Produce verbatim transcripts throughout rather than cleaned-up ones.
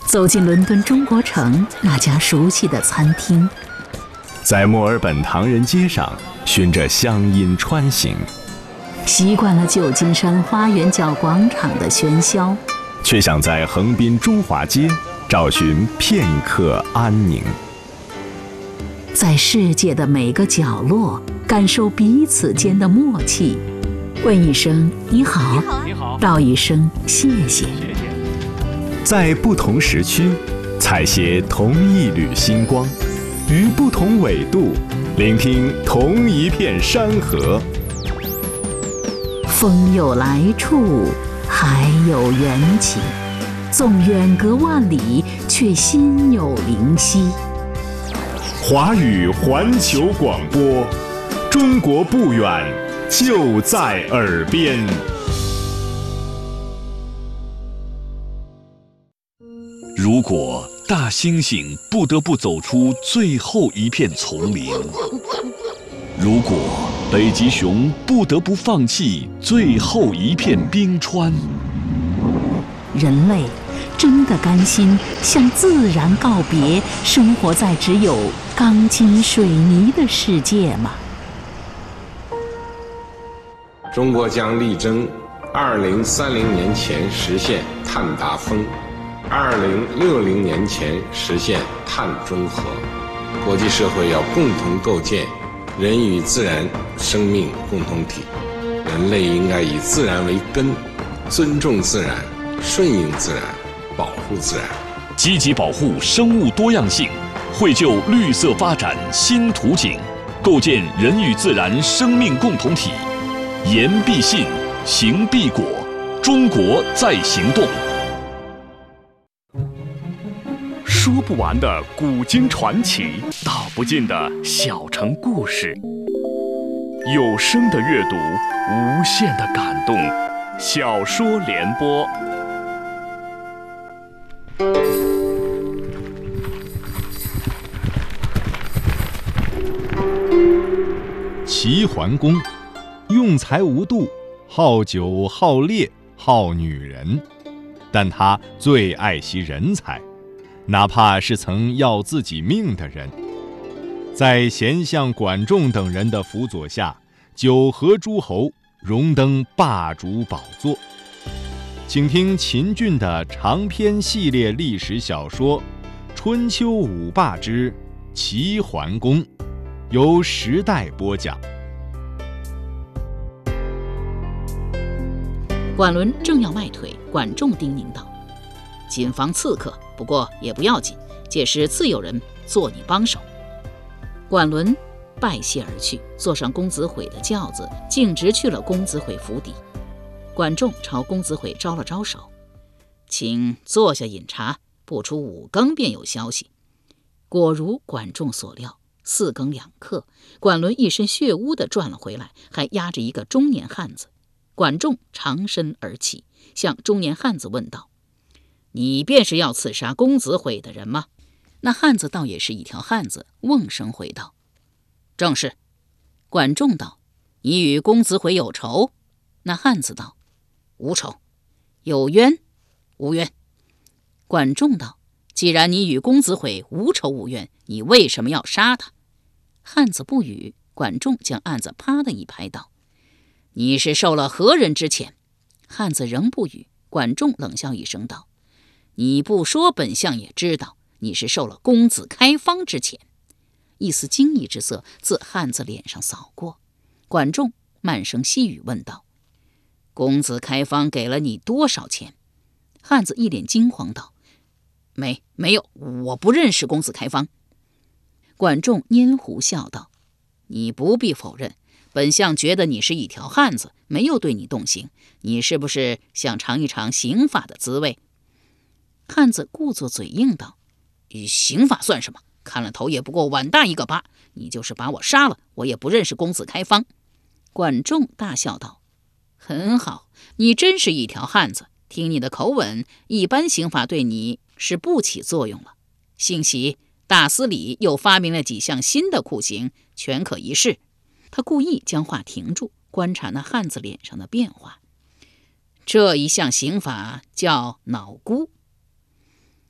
走进伦敦中国城那家熟悉的餐厅， 在墨尔本唐人街上循着乡音穿行， 习惯了旧金山花园角广场的喧嚣， 却想在横滨中华街找寻片刻安宁。 在世界的每个角落感受彼此间的默契，问一声你好， 你好， 道一声谢谢。 在不同时区采撷同一缕星光，于不同纬度聆听同一片山河。 风有来处，海有缘起，纵远隔万里，却心有灵犀。 华语环球广播，中国不远，就在耳边。 如果大猩猩不得不走出最后一片丛林，如果北极熊不得不放弃最后一片冰川， 人类真的甘心向自然告别，生活在只有钢筋水泥的世界吗？ 中国将力争二零三零年前实现碳达峰，二零六零年前实现碳中和。国际社会要共同构建人与自然生命共同体，人类应该以自然为根，尊重自然，顺应自然，保护自然， 积极保护生物多样性，绘就绿色发展新图景，构建人与自然生命共同体。言必信，行必果，中国在行动。说不完的古今传奇，道不尽的小城故事。有声的阅读，无限的感动。小说联播。 齐桓公用才无度，好酒好猎好女人，但他最爱惜人才，哪怕是曾要自己命的人。在贤相管仲等人的辅佐下，九合诸侯，荣登霸主宝座。请听秦俊的长篇系列历史小说《春秋五霸之齐桓公》，由时代播讲。 管伦正要迈腿，管仲叮咛道：“谨防刺客，不过也不要紧，届时自有人做你帮手。”管伦拜谢而去，坐上公子毁的轿子，径直去了公子毁府邸。管仲朝公子毁招了招手：“请坐下饮茶，不出五更便有消息。”果如管仲所料，四更两刻，管伦一身血污地转了回来，还压着一个中年汉子。管仲长身而起，向中年汉子问道：“你便是要刺杀公子毁的人吗？”那汉子倒也是一条汉子，瓮声回道：“正是。”管仲道：“你与公子毁有仇？”那汉子道：“无仇。”“有冤？”“无冤。”管仲道：“既然你与公子毁无仇无冤，你为什么要杀他？”汉子不语。管仲将案子啪的一拍道：“你是受了何人之遣？”汉子仍不语。管仲冷笑一声道：“你不说，本相也知道，你是受了公子开方之遣。”一丝惊异之色自汉子脸上扫过。管仲慢声细语问道：“公子开方给了你多少钱？”汉子一脸惊慌道：“没没有，我不认识公子开方。”管仲拈胡笑道：“你不必否认，本相觉得你是一条汉子，没有对你动刑，你是不是想尝一尝刑法的滋味？”汉子故作嘴硬道：“刑法算什么？看了头也不过碗大一个疤，你就是把我杀了，我也不认识公子开方。”管仲大笑道：“很好，你真是一条汉子，听你的口吻，一般刑法对你是不起作用了。幸喜大司礼又发明了几项新的酷刑，全可一试。”他故意将话停住，观察那汉子脸上的变化。这一项刑法叫脑箍。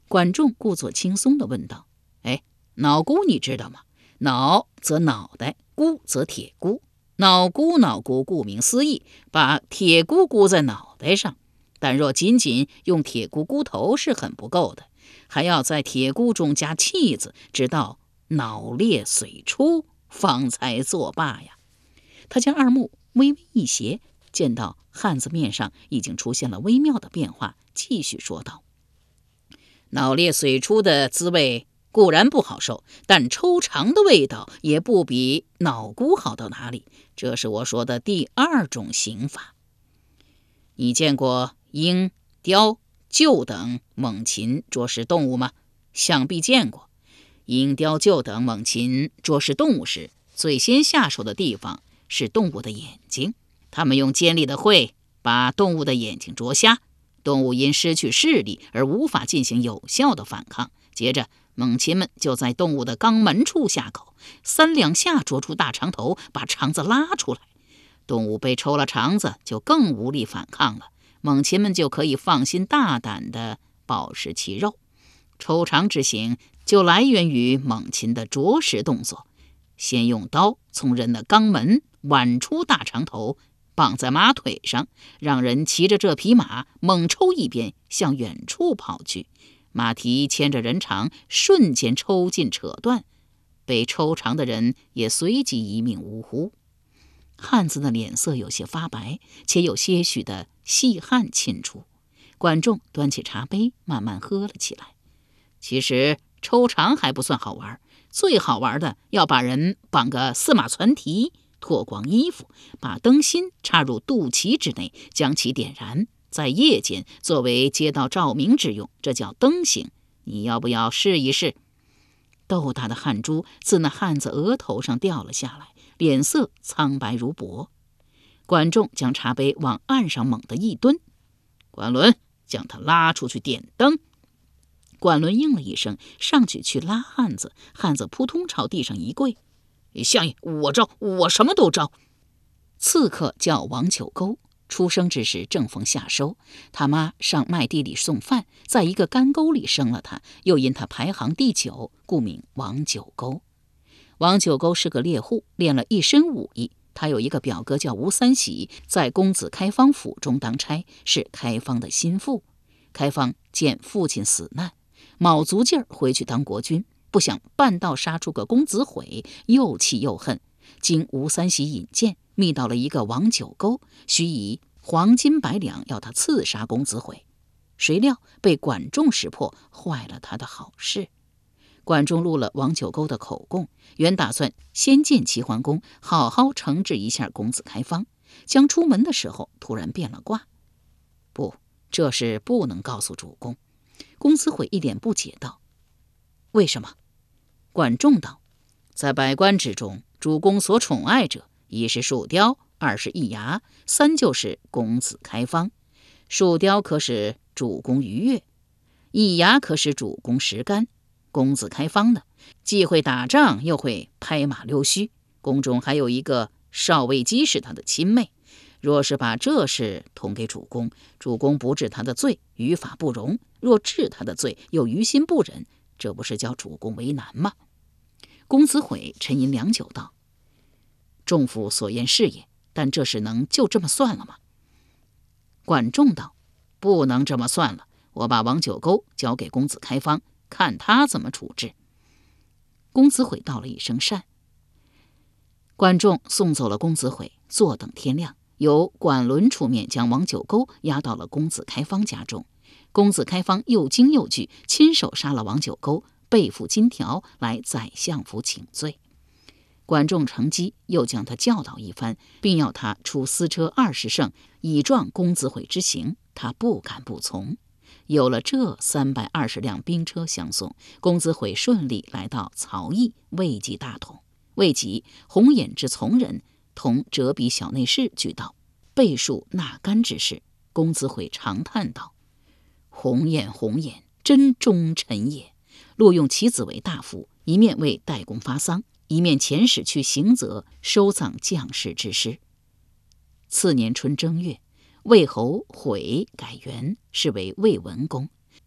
管仲故作轻松地问道：哎，脑箍你知道吗？脑则脑袋，箍则铁箍。脑箍脑箍顾名思义，把铁箍箍在脑袋上，但若仅仅用铁箍箍头是很不够的，还要在铁箍中加气字，直到脑裂髓出，方才作罢呀。他将二目微微一斜，见到汉子面上已经出现了微妙的变化，继续说道：脑裂髓出的滋味固然不好受，但抽肠的味道也不比脑箍好到哪里，这是我说的第二种刑法。你见过鹰、雕、鹫等猛禽捉食动物吗？想必见过。鹰、雕、鹫等猛禽捉食动物时，最先下手的地方是动物的眼睛，他们用尖利的喙把动物的眼睛啄瞎，动物因失去视力而无法进行有效的反抗。接着猛禽们就在动物的肛门处下口，三两下啄出大肠头，把肠子拉出来。动物被抽了肠子，就更无力反抗了，猛禽们就可以放心大胆地饱食其肉。抽肠之刑就来源于猛禽的啄食动作，先用刀从人的肛门剜出大肠头，绑在马腿上，让人骑着这匹马猛抽一鞭，向远处跑去。马蹄牵着人肠，瞬间抽筋扯断，被抽肠的人也随即一命呜呼。汉子的脸色有些发白，且有些许的细汗沁出。管仲端起茶杯，慢慢喝了起来。其实抽肠还不算好玩，最好玩的要把人绑个四马攒蹄，脱光衣服，把灯芯插入肚脐之内，将其点燃，在夜间作为街道照明之用，这叫灯刑。你要不要试一试？豆大的汗珠自那汉子额头上掉了下来，脸色苍白如薄。管仲将茶杯往岸上猛地一蹲，管伦将他拉出去点灯。管伦应了一声，上去去拉汉子，汉子扑通朝地上一跪：相爷，我招，我什么都招。刺客叫王九沟，出生之时正逢夏收，他妈上麦地里送饭，在一个干沟里生了他，又因他排行第九，故名王九沟。王九沟是个猎户，练了一身武艺。他有一个表哥叫吴三喜，在公子开方府中当差，是开方的心腹。开方见父亲死难，卯足劲儿回去当国君，不想半道杀出个公子毁，又气又恨，经吴三喜引荐，觅到了一个王九沟，许以黄金百两要他刺杀公子毁。谁料被管仲识破，坏了他的好事。管仲录了王九沟的口供，原打算先见齐桓公，好好惩治一下公子开方。将出门的时候，突然变了卦。不，这事不能告诉主公。公子毁一脸不解道：为什么？管仲道：在百官之中，主公所宠爱者，一是树雕，二是易牙，三就是公子开方。树雕可使主公愉悦，易牙可使主公食甘。公子开方呢，既会打仗，又会拍马溜须。宫中还有一个少尉姬是他的亲妹，若是把这事通给主公，主公不治他的罪，于法不容；若治他的罪，又于心不忍，这不是叫主公为难吗？公子毁沉吟良久道：仲父所言是也，但这事能就这么算了吗？管仲道：不能这么算了，我把王九沟交给公子开方，看他怎么处置。公子毁道了一声善。管仲送走了公子毁，坐等天亮，由管伦出面将王九沟押到了公子开方家中。公子开方又惊又惧，亲手杀了王九沟，背负金条来宰相府请罪。管仲乘机又将他教导一番，并要他出私车二十乘，以壮公子毁之刑。他不敢不从。有了这三百二十辆兵车相送，公子毁顺利来到曹邑，位极大统。未及，红眼之从人同折笔小内侍俱到，备述纳干之事。公子毁长叹道：红眼红眼，真忠臣也。录用其子为大夫，一面为代公发丧，一面遣使去行则收葬将士之尸。次年春正月，魏侯毁改元，是为魏文公。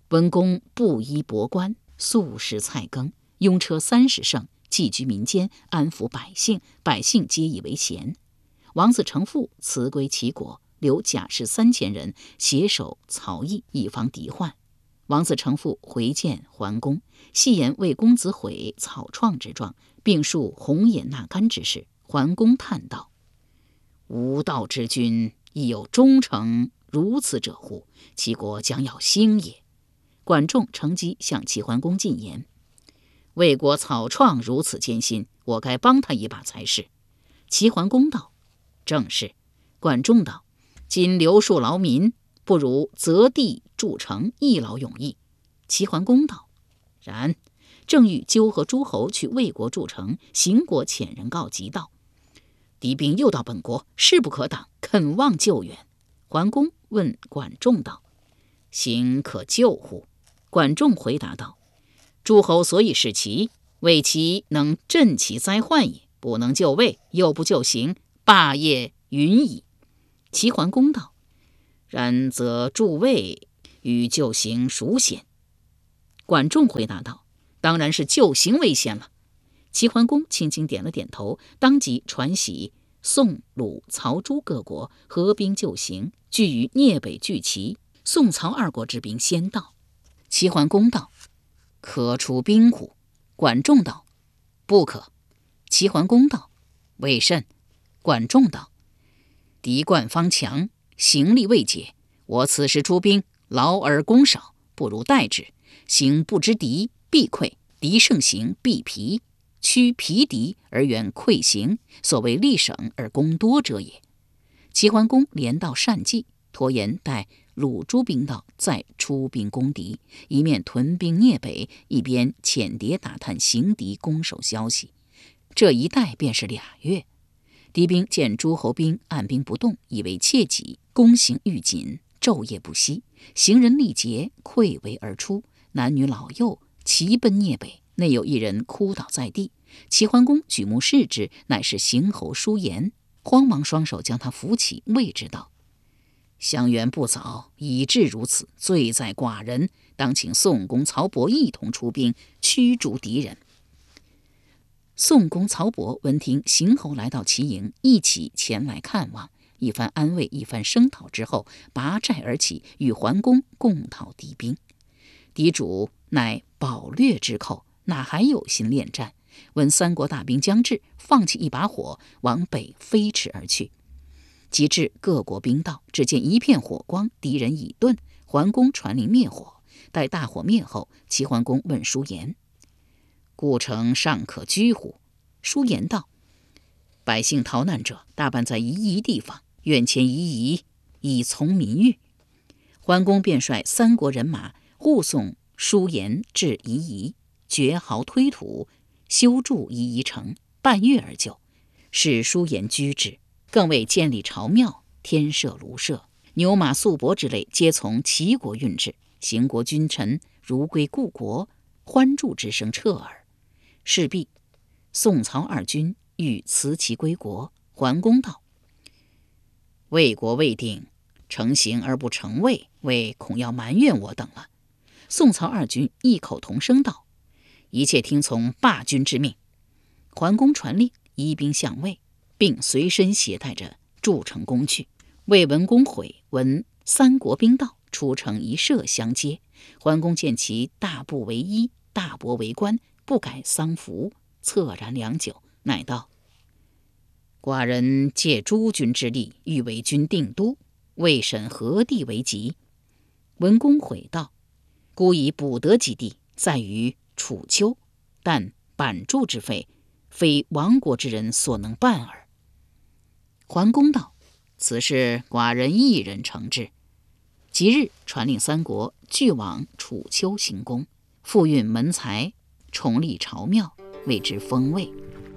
文公布衣帛冠，素食菜羹，拥车三十乘，寄居民间，安抚百姓，百姓皆以为贤。王子成父辞归齐国，留甲士三千人携手曹邑，以防敌患。王子成父回见桓公，戏言魏公子毁草创之状，并述红眼纳干之事。桓公叹道：“吾道之君，亦有忠诚如此者乎？齐国将要兴也。”管仲乘机向齐桓公进言：“魏国草创如此艰辛，我该帮他一把才是。”齐桓公道：“正是。”管仲道：“今刘树劳民，不如择地筑城，一劳永逸。”齐桓公道：“然。”正欲纠合诸侯去魏国筑城，邢国遣人告急道：“敌兵又到本国，势不可挡，恳望救援。”桓公问管仲道：“邢可救乎？”管仲回答道：“诸侯所以事齐，为其能镇其灾患也。不能救魏，又不救邢，霸业云矣。”齐桓公道：“然则助魏与救邢孰先？”管仲回答道：“当然是救邢为先了。”齐桓公轻轻点了点头，当即传檄宋、鲁、曹、朱各国合兵救邢，据于聂北拒齐。宋、曹二国之兵先到。齐桓公道：“可出兵乎？”管仲道：“不可。”齐桓公道：“为甚？”管仲道：“敌冠方强，行力未解，我此时出兵，劳而功少，不如待之。行不知敌，必溃；敌胜行，必疲。屈疲敌而远溃行，所谓力省而功多者也。”齐桓公连道善计，拖延待鲁诸兵到，再出兵攻敌，一面屯兵聂北，一边遣谍打探行敌攻守消息。这一待便是俩月。敌兵见诸侯兵按兵不动，以为切己，攻行愈紧，昼夜不息，行人力竭，溃围而出，男女老幼齐奔聂北，内有一人哭倒在地。齐桓公举目视之，乃是邢侯叔颜，慌忙双手将他扶起，谓之道：“相援不早，以致如此，罪在寡人，当请宋公曹伯一同出兵，驱逐敌人。”宋公曹伯闻听邢侯来到齐营，一起前来看望，一番安慰，一番声讨之后，拔寨而起，与桓公共讨敌兵。敌主乃保略之寇，哪还有心恋战？闻三国大兵将至，放弃一把火，往北飞驰而去。及至各国兵到，只见一片火光，敌人已遁。桓公传令灭火，待大火灭后，齐桓公问叔颜：“故城尚可居乎？”叔颜道：“百姓逃难者大半在夷夷地方，愿迁夷夷，以从民欲。”桓公便率三国人马护送叔颜至夷夷，掘壕推土，修筑夷夷城，半月而就，使叔颜居之。更为建立朝庙，添设庐舍，牛马素帛之类，皆从齐国运至。邢国君臣如归故国，欢祝之声彻耳。事毕，宋曹二军欲辞其归国。桓公道：“魏国未定，成邢而不成魏，魏恐要埋怨我等了。”宋曹二军异口同声道：“一切听从霸君之命。”桓公传令，移兵向魏，并随身携带着筑城工具。魏文公悔闻三国兵到，出城一射相接。桓公见其大步为衣，大帛为冠，不改丧服，恻然良久，乃道：“寡人借诸君之力，欲为君定都，未审何地为急。”文公悔道：“孤以补得几地，在于楚丘，但板筑之费，非亡国之人所能办耳。”桓公道：“此事寡人一人承之。”即日传令三国俱往楚丘行宫，复运门财，重立朝庙，谓之封魏。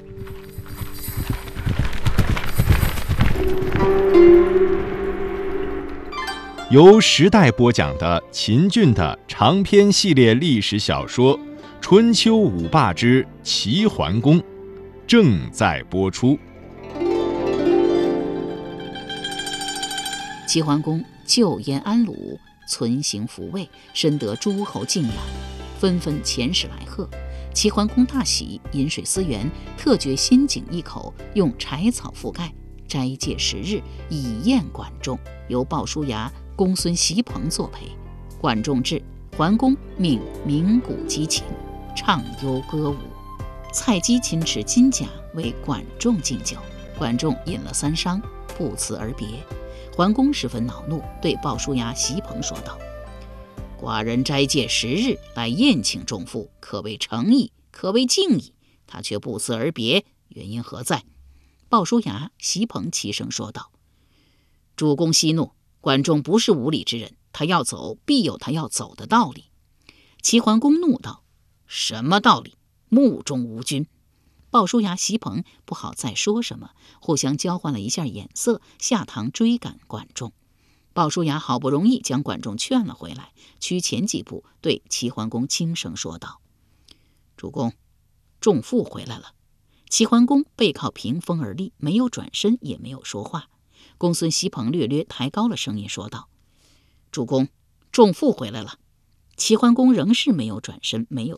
由时代播讲的秦俊的长篇系列历史小说《春秋五霸之齐桓公》正在播出。 齐桓公救燕安鲁， 存行抚慰，深得诸侯敬仰，纷纷遣使来贺。齐桓公大喜，饮水思源，特掘新井一口，用柴草覆盖，斋戒十日，以宴管仲。由鲍叔牙、公孙袭彭作陪。管仲至，桓公命鸣鼓击琴，唱优歌舞。蔡姬亲持金甲为管仲敬酒，管仲饮了三觞，不辞而别。桓公十分恼怒，对鲍叔牙、袭彭说道：寡人斋戒十日来宴请仲父，可谓诚意，可谓敬意，他却不辞而别，原因何在？鲍叔牙、袭彭齐声说道：主公息怒，管仲不是无礼之人，他要走必有他要走的道理。齐桓公怒道：什么道理？目中无君。鲍叔牙、袭彭不好再说什么，互相交换了一下眼色，下堂追赶管仲。鲍叔牙好不容易将管仲劝了回来，趋前几步，对齐桓公轻声说道：主公，仲父回来了。齐桓公背靠屏风而立，没有转身，也没有说话。公孙袭彭略略抬高了声音说道：主公，仲父回来了。齐桓公仍是没有转身，没有